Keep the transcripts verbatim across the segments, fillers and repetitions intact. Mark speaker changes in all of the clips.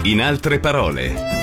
Speaker 1: In altre parole.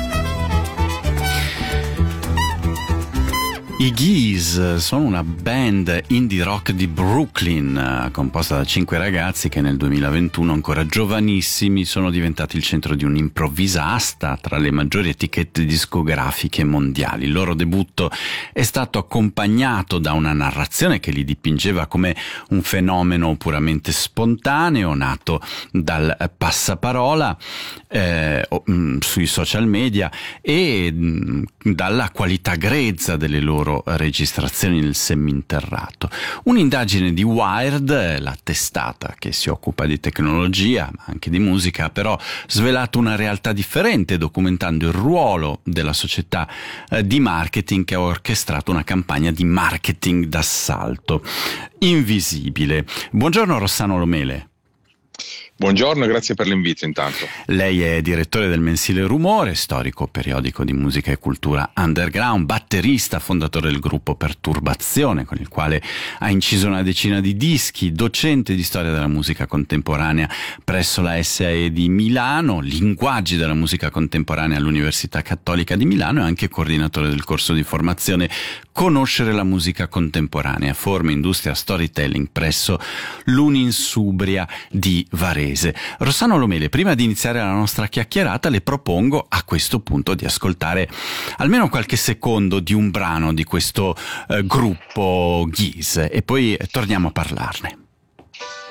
Speaker 2: I Gees sono una band indie rock di Brooklyn, composta da cinque ragazzi che nel duemilaventuno, ancora giovanissimi, sono diventati il centro di un'improvvisa asta tra le maggiori etichette discografiche mondiali. Il loro debutto è stato accompagnato da una narrazione che li dipingeva come un fenomeno puramente spontaneo, nato dal passaparola eh, sui social media e mh, dalla qualità grezza delle loro registrazioni nel seminterrato. Un'indagine di Wired, la testata che si occupa di tecnologia ma anche di musica, ha però svelato una realtà differente, documentando il ruolo della società eh, di marketing che ha orchestrato una campagna di marketing d'assalto invisibile. Buongiorno Rossano Lomele.
Speaker 3: Buongiorno, grazie per l'invito intanto.
Speaker 2: Lei è direttore del mensile Rumore, storico periodico di musica e cultura underground, batterista, fondatore del gruppo Perturbazione, con il quale ha inciso una decina di dischi, docente di storia della musica contemporanea presso la S A E di Milano, linguaggi della musica contemporanea all'Università Cattolica di Milano e anche coordinatore del corso di formazione Conoscere la musica contemporanea, forma, industria, storytelling presso l'Uninsubria di Varese. Rossano Lomele, prima di iniziare la nostra chiacchierata le propongo a questo punto di ascoltare almeno qualche secondo di un brano di questo eh, gruppo Gees e poi torniamo a parlarne.